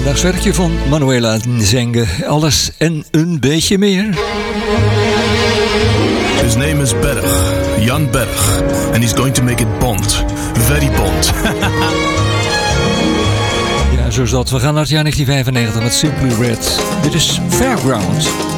Werkje van Manuela Nzenga. Alles en een beetje meer. His name is Berg, Jan Berg, and he's going to make it Bond. Very Bond. Ja, zo is dat. We gaan naar het jaar 1995 met Simply Red. Dit is Fairground.